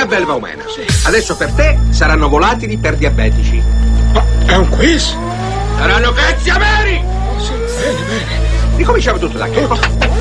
a belva umana. Adesso per te saranno volatili per diabetici. Ma è un quiz? Saranno cazzi ameri! Sì, bene, bene. Ricominciamo tutto da capo.